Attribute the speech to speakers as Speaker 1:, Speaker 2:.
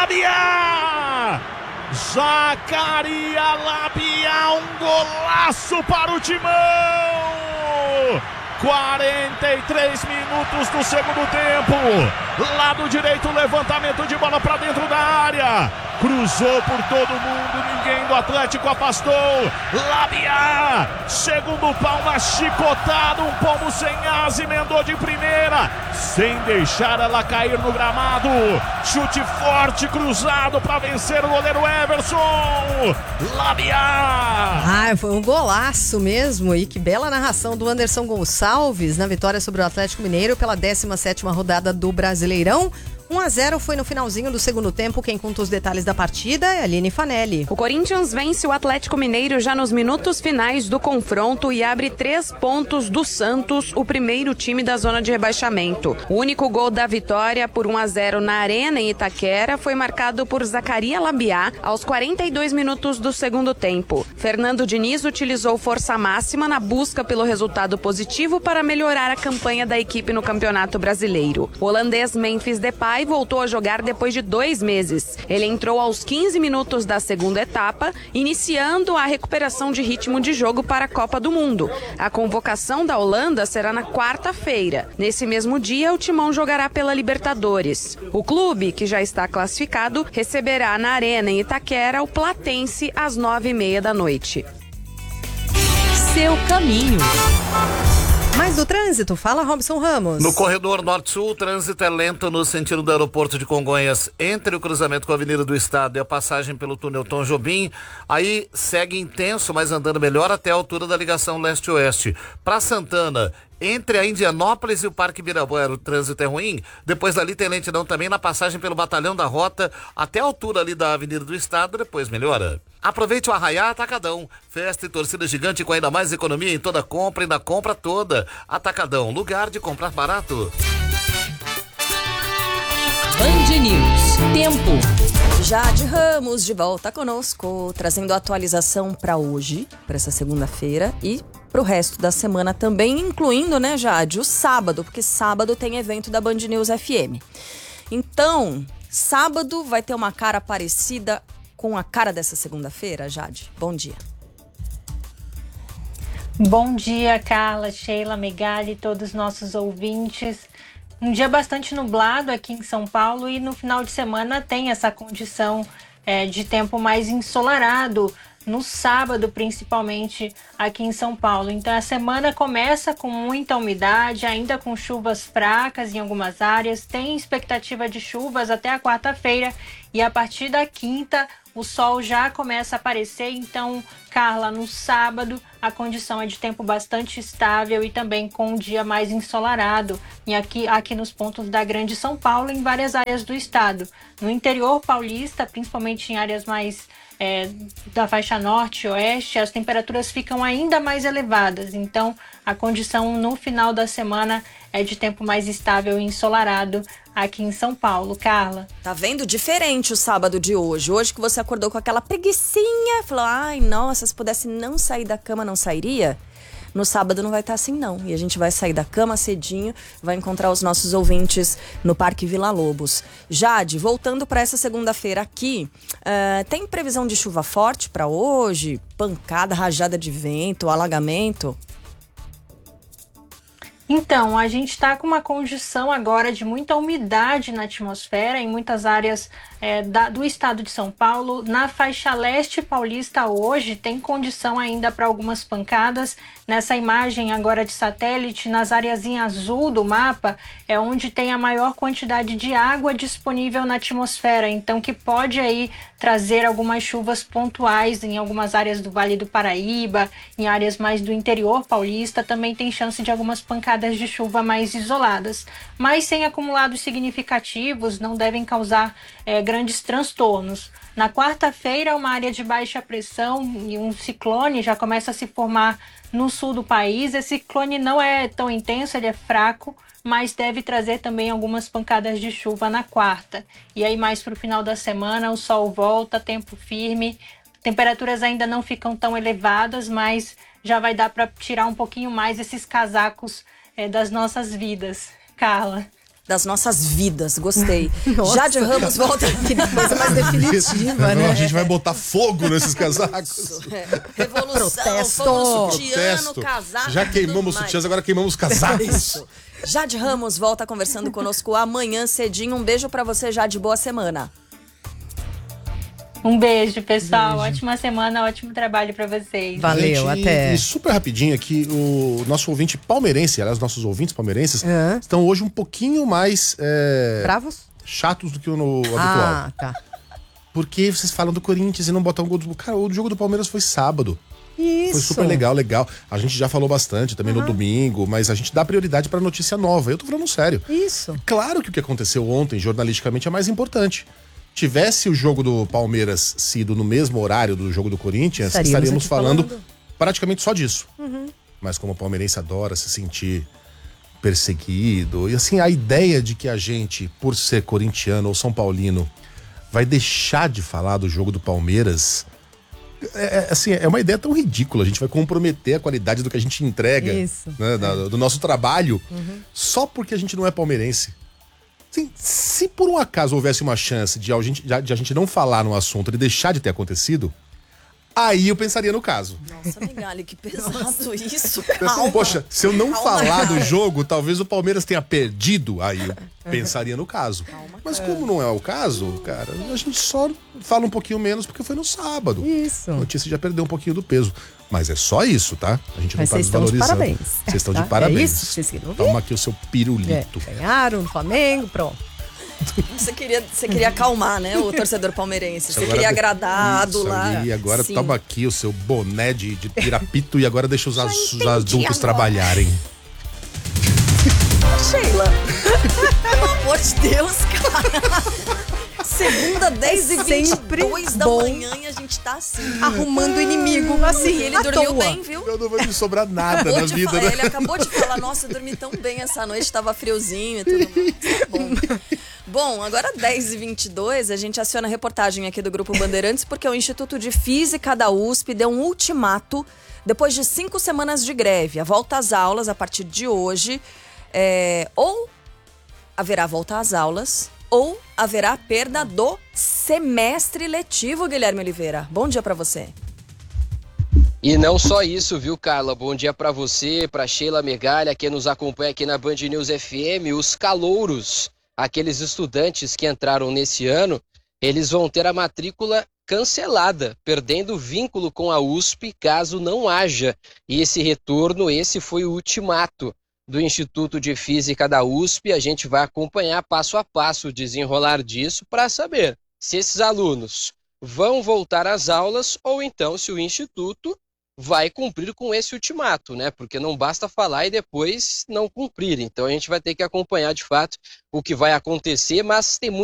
Speaker 1: Labiá! Zacaria Labiá, um golaço para o Timão! 43 minutos do segundo tempo. Lado direito, levantamento de bola para dentro da área. Cruzou por todo mundo, ninguém do Atlético afastou. Labiá, segundo pau na chicotada, um pombo sem asa, emendou de primeira, sem deixar ela cair no gramado. Chute forte, cruzado para vencer o goleiro Everson. Labiá.
Speaker 2: Foi um golaço mesmo, e que bela narração do Anderson Gonçalves na vitória sobre o Atlético Mineiro pela 17ª rodada do Brasileirão. 1-0 foi no finalzinho do segundo tempo. Quem conta os detalhes da partida é a Aline Fanelli.
Speaker 3: O Corinthians vence o Atlético Mineiro já nos minutos finais do confronto e abre 3 pontos do Santos, o primeiro time da zona de rebaixamento. O único gol da vitória por 1-0 na Arena em Itaquera foi marcado por Zacaria Labiá aos 42 minutos do segundo tempo. Fernando Diniz utilizou força máxima na busca pelo resultado positivo para melhorar a campanha da equipe no Campeonato Brasileiro. O holandês Memphis Depay voltou a jogar depois de 2 meses. Ele entrou aos 15 minutos da segunda etapa, iniciando a recuperação de ritmo de jogo para a Copa do Mundo. A convocação da Holanda será na quarta-feira. Nesse mesmo dia, o Timão jogará pela Libertadores. O clube, que já está classificado, receberá na Arena em Itaquera o Platense às 9h30 da noite.
Speaker 4: Seu caminho.
Speaker 2: Mais do trânsito, fala Robson Ramos.
Speaker 5: No corredor norte-sul, o trânsito é lento no sentido do aeroporto de Congonhas, entre o cruzamento com a Avenida do Estado e a passagem pelo túnel Tom Jobim. Aí segue intenso, mas andando melhor até a altura da ligação leste-oeste. Para Santana, entre a Indianópolis e o Parque Ibirapuera, o trânsito é ruim. Depois dali tem lentidão também na passagem pelo Batalhão da Rota até a altura ali da Avenida do Estado, depois melhora. Aproveite o Arraiá Atacadão. Festa e torcida gigante com ainda mais economia em toda compra e na compra toda. Atacadão, lugar de comprar barato.
Speaker 4: Band News. Tempo.
Speaker 2: Jade Ramos de volta conosco, trazendo a atualização para hoje, para essa segunda-feira e para o resto da semana também, incluindo, né, Jade, o sábado, porque sábado tem evento da Band News FM. Então, sábado vai ter uma cara parecida com a cara dessa segunda-feira, Jade? Bom dia.
Speaker 6: Bom dia, Carla, Sheila, Megali, todos os nossos ouvintes. Um dia bastante nublado aqui em São Paulo e no final de semana tem essa condição de tempo mais ensolarado, no sábado principalmente aqui em São Paulo. Então a semana começa com muita umidade, ainda com chuvas fracas em algumas áreas, tem expectativa de chuvas até a quarta-feira e a partir da quinta o sol já começa a aparecer. Então, Carla, no sábado a condição é de tempo bastante estável e também com um dia mais ensolarado e aqui nos pontos da Grande São Paulo, em várias áreas do estado. No interior paulista, principalmente em áreas mais da faixa norte e oeste, as temperaturas ficam ainda mais elevadas. Então, a condição no final da semana é de tempo mais estável e ensolarado aqui em São Paulo. Carla.
Speaker 2: Tá vendo? Diferente o sábado de hoje. Hoje que você acordou com aquela preguicinha, falou, ai, nossa, se pudesse não sair da cama, não sairia? No sábado não vai estar assim, não. E a gente vai sair da cama cedinho, vai encontrar os nossos ouvintes no Parque Vila Lobos. Jade, voltando para essa segunda-feira aqui, tem previsão de chuva forte para hoje? Pancada, rajada de vento, alagamento?
Speaker 6: Então, a gente está com uma condição agora de muita umidade na atmosfera em muitas áreas do estado de São Paulo. Na faixa leste paulista hoje tem condição ainda para algumas pancadas. Nessa imagem agora de satélite, nas áreas em azul do mapa, é onde tem a maior quantidade de água disponível na atmosfera. Então, que pode aí trazer algumas chuvas pontuais em algumas áreas do Vale do Paraíba, em áreas mais do interior paulista, também tem chance de algumas pancadas de chuva mais isoladas, mas sem acumulados significativos, não devem causar grandes transtornos. Na quarta-feira, uma área de baixa pressão e um ciclone já começa a se formar no sul do país. Esse ciclone não é tão intenso, ele é fraco, mas deve trazer também algumas pancadas de chuva na quarta. E aí mais para o final da semana o sol volta, tempo firme, temperaturas ainda não ficam tão elevadas, mas já vai dar para tirar um pouquinho mais esses casacos das nossas vidas. Carla.
Speaker 2: das nossas vidas. Gostei. Jade Ramos volta.
Speaker 7: Coisa mais definitiva, né?
Speaker 8: A gente vai botar fogo nesses casacos.
Speaker 2: Revolução,
Speaker 7: Protesto.
Speaker 2: fogo no sutiã, no
Speaker 8: Protesto.
Speaker 2: casaco.
Speaker 8: Já
Speaker 2: tudo
Speaker 8: queimamos
Speaker 2: mais.
Speaker 8: sutiãs, agora queimamos casacos.
Speaker 2: Isso. Jade Ramos volta conversando conosco amanhã cedinho. Um beijo pra você, Jade. Boa semana.
Speaker 6: Um beijo, pessoal. Ótima semana, ótimo trabalho pra vocês.
Speaker 7: Valeu, até.
Speaker 8: E super rapidinho aqui, o nosso ouvinte palmeirense, aliás, nossos ouvintes palmeirenses, estão hoje um pouquinho mais
Speaker 7: Bravos?
Speaker 8: chatos do que no habitual.
Speaker 7: Ah, tá.
Speaker 8: Porque vocês falam do Corinthians e não botam o gol do... Cara, o jogo do Palmeiras foi sábado.
Speaker 7: Isso.
Speaker 8: Foi super legal. A gente já falou bastante também no domingo, mas a gente dá prioridade pra notícia nova. Eu tô falando sério.
Speaker 7: Isso.
Speaker 8: Claro que o que aconteceu ontem, jornalisticamente, é mais importante. Tivesse o jogo do Palmeiras sido no mesmo horário do jogo do Corinthians, estaríamos
Speaker 7: aqui
Speaker 8: falando praticamente só disso. Mas como o palmeirense adora se sentir perseguido, e assim, a ideia de que a gente, por ser corintiano ou são paulino, vai deixar de falar do jogo do Palmeiras, é uma ideia tão ridícula. A gente vai comprometer a qualidade do que a gente entrega,
Speaker 7: Isso.
Speaker 8: né, do nosso trabalho, só porque a gente não é palmeirense. Assim, se por um acaso houvesse uma chance de a gente não falar no assunto, de deixar de ter acontecido, aí eu pensaria no caso.
Speaker 2: Nossa, Megali, que pesado isso.
Speaker 8: Pensando,
Speaker 2: Calma.
Speaker 8: poxa, se eu não
Speaker 2: Calma,
Speaker 8: falar do
Speaker 2: cara.
Speaker 8: jogo, talvez o Palmeiras tenha perdido, aí eu pensaria no caso. Mas como não é o caso, cara, a gente só fala um pouquinho menos porque foi no sábado.
Speaker 7: Isso.
Speaker 8: A notícia já perdeu um pouquinho do peso. Mas é só isso, tá? A gente não
Speaker 7: Mas
Speaker 8: tá
Speaker 7: vocês estão de
Speaker 8: desvalorizando.
Speaker 7: parabéns.
Speaker 8: Vocês estão
Speaker 7: Tá?
Speaker 8: de parabéns.
Speaker 7: É isso? Vocês queriam ouvir?
Speaker 8: Toma aqui o seu pirulito.
Speaker 7: Ganharam no Flamengo, pronto.
Speaker 2: Você queria acalmar, né, o torcedor palmeirense. Você
Speaker 8: Agora
Speaker 2: queria
Speaker 8: de-
Speaker 2: agradar,
Speaker 8: Isso,
Speaker 2: adular.
Speaker 8: E agora
Speaker 2: Sim.
Speaker 8: toma aqui o seu boné de pirapito e agora deixa os
Speaker 2: entendi
Speaker 8: adultos
Speaker 2: agora.
Speaker 8: trabalharem.
Speaker 2: Sheila, pelo amor de Deus, cara. Segunda, 10h22 da
Speaker 7: bom.
Speaker 2: manhã e a gente tá assim.
Speaker 7: Arrumando o inimigo, assim,
Speaker 2: E ele
Speaker 7: à
Speaker 2: dormiu
Speaker 7: toa.
Speaker 2: bem, viu?
Speaker 8: Eu não vai me sobrar nada
Speaker 2: Acabou
Speaker 8: na
Speaker 2: de
Speaker 8: vida,
Speaker 2: falar-
Speaker 8: né?
Speaker 2: Ele acabou de falar, nossa, eu dormi tão bem essa noite, tava friozinho e tudo mais. Tá bom. Bom, agora 10h22, a gente aciona a reportagem aqui do Grupo Bandeirantes, porque o Instituto de Física da USP deu um ultimato depois de 5 semanas de greve. A volta às aulas, a partir de hoje, ou haverá volta às aulas, ou haverá perda do semestre letivo, Guilherme Oliveira. Bom dia pra você.
Speaker 9: E não só isso, viu, Carla? Bom dia pra você, pra Sheila Megalha, que nos acompanha aqui na Band News FM. Os calouros, aqueles estudantes que entraram nesse ano, eles vão ter a matrícula cancelada, perdendo o vínculo com a USP caso não haja esse retorno. Esse foi o ultimato do Instituto de Física da USP. A gente vai acompanhar passo a passo o desenrolar disso para saber se esses alunos vão voltar às aulas ou então se o Instituto vai cumprir com esse ultimato, né? Porque não basta falar e depois não cumprir. Então a gente vai ter que acompanhar de fato o que vai acontecer, mas tem muito